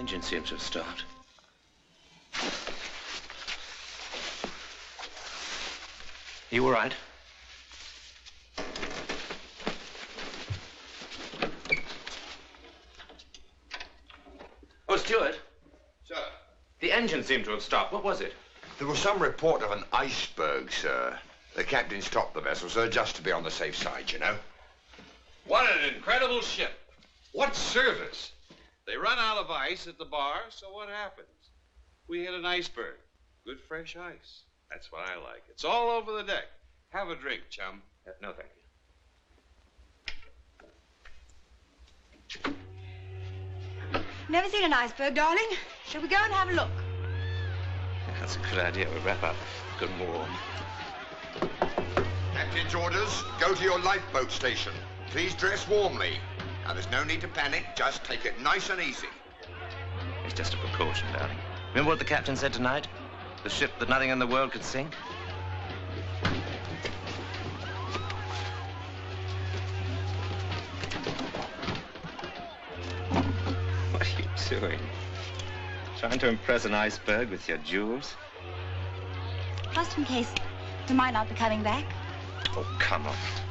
engine seems to have stopped. You all right? Oh, Stuart. Sir? The engine seemed to have stopped. What was it? There was some report of an iceberg, sir. The captain stopped the vessel, sir, just to be on the safe side, you know. What an incredible ship. What service. They run out of ice at the bar, so what happens? We hit an iceberg. Good fresh ice. That's what I like. It's all over the deck. Have a drink, chum. No, thank you. Never seen an iceberg, darling. Shall we go and have a look? That's a good idea. We'll wrap up. Good and warm. Captain's orders, go to your lifeboat station. Please dress warmly. Now, there's no need to panic. Just take it nice and easy. It's just a precaution, darling. Remember what the captain said tonight? The ship that nothing in the world could sink? What are you doing? Trying to impress an iceberg with your jewels? Just in case we might not be coming back. Oh, come on.